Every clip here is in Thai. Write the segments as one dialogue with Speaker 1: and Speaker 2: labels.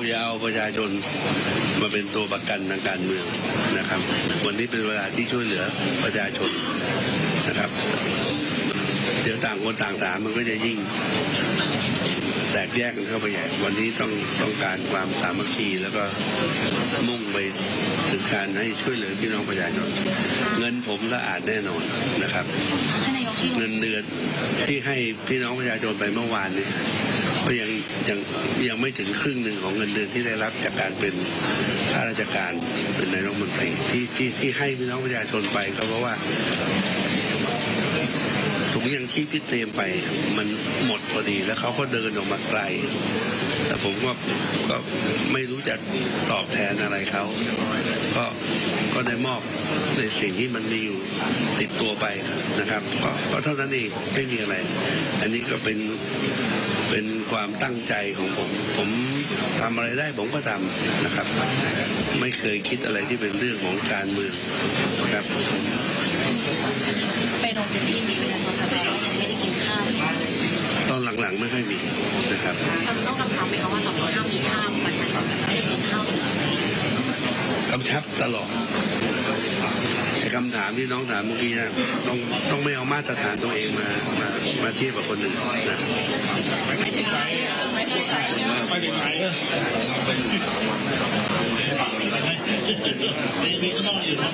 Speaker 1: อย่าเอาประชาชนมาเป็นตัวประกันทางการเมืองนะครับวันนี้เป็นเวลาที่ช่วยเหลือประชาชนนะครับเดี๋ยวต่างคนต่างถามมันก็จะยิ่งแตกแยกกันเข้าไปใหญ่วันนี้ต้องการความสามัคคีแล้วก็มุ่งไปถึงการให้ช่วยเหลือพี่น้องประชาชนเงินผมสะอาดแน่นอนนะครับเงินเดือนที่ให้พี่น้องประชาชนไปเมื่อวานนี้ก็ยังไม่ถึงครึ่งหนึ่งของเงินเดือนที่ได้รับจากการเป็นข้าราชการเป็นนายกรัฐมนตรีที่ให้พี่น้องประชาชนไปก็เพราะว่าถุงยังชีพที่เตรียมไปมันหมดพอดีแล้วเขาก็เดินออกมาไกลแต่ผมก็ไม่รู้จะตอบแทนอะไรเขาก็ได้มอบในสิ่งที่มันมีอยู่ติดตัวไปนะครับก็เท่านั้นเองไม่มีอะไรอันนี้ก็เป็นความตั้งใจของผมทำอะไรได้ผมก็ทำนะครับไม่เคยคิดอะไรที่เป็นเรื่องของการเมืองครับ
Speaker 2: ไปโรงเรียนที่มีประชาชนแสดงว่ายังไม่ได้กินข้าว
Speaker 1: ตอนหลังๆไม่ค่อยมีนะครับ
Speaker 2: ต้องกำชับไหมคะว่าต่อไปห้ามมีข้าวประชาชนไม่ได้กินข้าว
Speaker 1: กำชับตลอดไอ้คำถามที่น้องถามเมื่อกี้นะต้องไม่เอามาตรฐานตัวเองมาเทียบกับคนอื่นนะ
Speaker 2: ไม่ถึงไหน
Speaker 3: ไม่ถึงไหนมีข้างนอกอยู่นะ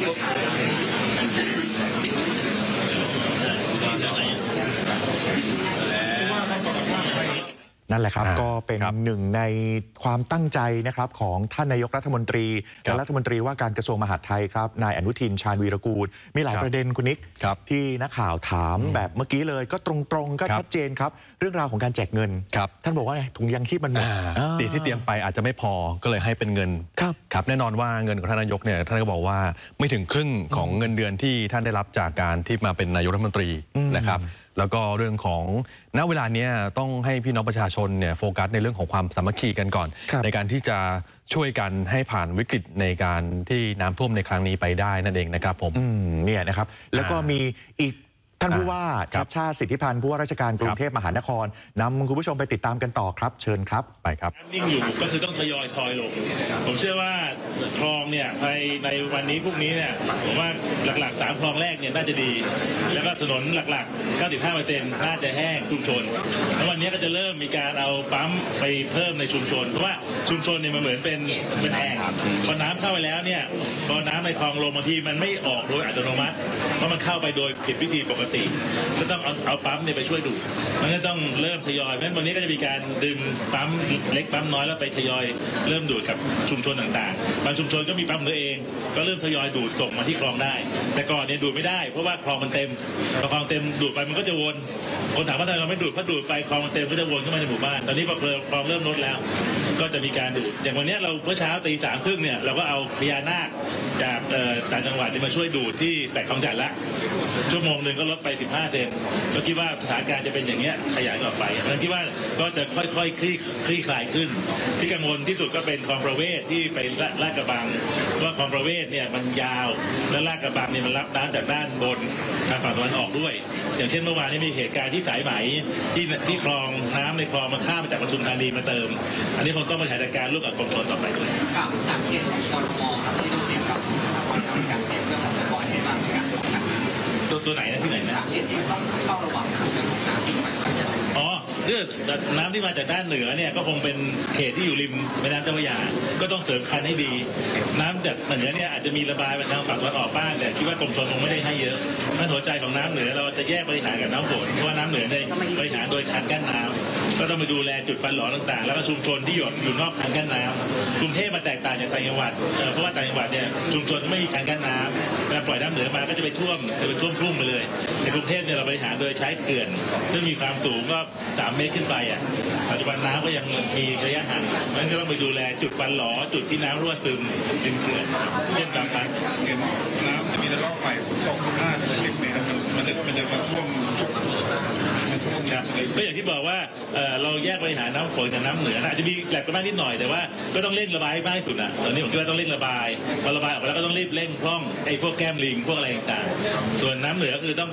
Speaker 4: นั่นแหละครับก็เป็นหนึ่งในความตั้งใจนะครับของท่านนายกรัฐมนตรีและรัฐมนตรีว่าการกระทรวงมหาดไทยครับนายอนุทินชาญวีรกูลมีหลายประเด็นคุณนิกที่นักข่าวถามแบบเมื่อกี้เลยก็ตรงๆก็ชัดเจนครับเรื่องราวของการแจกเงินท่านบอกว่าถุงยังชีพมันหมด
Speaker 5: ตีที่เตรียมไปอาจจะไม่พอก็เลยให้เป็นเงินครับแน่นอนว่าเงินของท่านนายกเนี่ยท่านก็บอกว่าไม่ถึงครึ่งของเงินเดือนที่ท่านได้รับจากการที่มาเป็นนายกรัฐมนตรีนะครับแล้วก็เรื่องของณเวลานี้ต้องให้พี่น้องประชาชนเนี่ยโฟกัสในเรื่องของความสามัคคีกันก่อนในการที่จะช่วยกันให้ผ่านวิกฤตในการที่น้ำท่วมในครั้งนี้ไปได้นั่นเองนะครับผม
Speaker 4: เนี่ยนะครับแล้วก็มีอีกท่านผู้ว่าชัชชาติสิทธิพันธ์ผู้ว่าราชการกรุงเทพมหานครนำคุณผู้ชมไปติดตามกันต่อครับเชิญครับ
Speaker 5: ไปครับ
Speaker 3: นิ่งอยู่ก็คือต้องทยอยทอยลงผมเชื่อว่าคลองเนี่ยในวันนี้พรุ่งนี้เนี่ยผมว่าหลักๆ3คลองแรกเนี่ยน่าจะดีแล้วก็ถนนหลักๆ 95% น่าจะแห้งชุมชนแล้ววันนี้ก็จะเริ่มมีการเอาปั๊มไปเพิ่มในชุมชนเพราะว่าชุมชนเนี่ยมันเหมือนเป็นแอ่งพอน้ำเข้าไปแล้วเนี่ยพอน้ำในคลองลงบางทีมันไม่ออกโดยอัตโนมัติเพราะมันเข้าไปโดยผิดวิธีปกติก็ต้องเอาปั๊มเนี่ยไปช่วยดูดมันก็ต้องเริ่มทยอยเพราะฉะนั้นวันนี้ก็จะมีการดึงปั๊มเล็กปั๊มน้อยแล้วไปทยอยเริ่มดูดกับชุมชนต่างๆบางชุมชนก็มีปั๊มตัวเองก็เริ่มทยอยดูดส่งมาที่คลองได้แต่ก่อนเนี่ยดูดไม่ได้เพราะว่าคลองมันเต็มพอคลองเต็มดูดไปมันก็จะวนคนถามว่าทำไมเราไม่ดูดเพราะดูดไปคลองมันเต็มก็จะวนเข้ามาในหมู่บ้านตอนนี้พอคลองเริ่มลดแล้วก็จะมีการดูดอย่างวันนี้เราเมื่อเช้าตี 3:30เนี่ยเราก็เอาพญานาคจากต่างจังหวัดมาช่วยดูดที่แตกคลองจันทร์ละชั่วโมงนึงก็ลดไป15 เซนก็คิดว่าสถานการณ์จะเป็นอย่างเงี้ยขยายต่อไปแล้วคิดว่าก็จะค่อยๆคลี่คลายขึ้นที่กังวลที่สุดก็เป็นคลองประเวศที่ไปลาดกระบังว่าคลองประเวศเนี่ยมันยาวและลาดกระบังเนี่ยมันรับน้ำจากด้านบนทางฝั่งตะวันออกด้วยอย่างเช่นเมื่อวานนี้มีเหตุการณ์ที่สายไหมที่คลองน้ำในคลองมันข้ามมาจากปทุมธานีมาเติมอันนี้คงต้องบริหารจัดการร่วมกับกรมชลต่อไปด้วย
Speaker 2: 3 เขตของกทมครับที่ต้องเตรียมกับการเตรียมเรื่องของก่อนให้บ้างการ
Speaker 3: ตัวไหนนะที่ไหนนะ
Speaker 2: เขตที่ต้องเฝ้าระวัง
Speaker 3: อ๋อเรื่องน้ำที่มาจากด้านเหนือเนี่ยก็คงเป็นเขตที่อยู่ริมแม่น้ำเจ้าพระยาก็ต้องเสริมคันให้ดีน้ำจากเหนือเนี่ยอาจจะมีระบายไปทางฝั่งตะวันออกบ้างแต่คิดว่ากรมชลคงไม่ได้ให้เยอะนั่นหัวใจของน้ำเหนือเราจะแยกบริหารกับน้ำฝนเพราะว่าน้ำเหนือในบริหารโดยคันกั้นน้ำก็ต้องไปดูแลจุดฟันหลอต่างๆแล้วก็ชุมชนที่อยู่นอกคันกั้นน้ำกรุงเทพมาแตกต่างจากต่างจังหวัดเพราะว่าต่างจังหวัดเนี่ยชุมชนไม่มีคันกั้นน้ำเวลาปล่อยน้ำเหนือมาก็จะไปท่วมทุ่งไปเลยในกรุงเทพเนี่ยเราบริหารโดยใช้เขื่อนซึ่งมีความสูงก็3 เมตรขึ้นไปปัจจุบันน้ำก็ยังมีระยะห่างนั้นก็ต้องไปดูแลจุดฟันหลอจุดที่น้ำรั่วซึมริมเขื่อนเช่นกัน
Speaker 6: น้ำจะมีระลอกใหม่ตก5-10 เมตรมันจะมาท่วม
Speaker 3: ก็อย่างที่บอกว่าเราแยกบริหารน้ำฝนกับน้ำเหนืออาจจะมีแหลกกันบ้างนิดหน่อยแต่ว่าก็ต้องเร่งระบายให้มากที่สุดนะตอนนี้ผมคิดว่าต้องเร่งระบายพอระบายออกมาแล้วก็ต้องรีบเร่งพร่องไอ้พวกแก้มลิงพวกอะไรต่างๆส่วนน้ำเหนือคือต้อง